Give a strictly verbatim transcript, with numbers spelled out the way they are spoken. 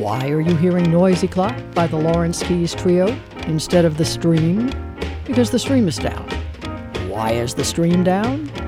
Why are you hearing Noisy Clock by the Lawrence Keys Trio instead of The Stream? Because the stream is down. Why is the stream down?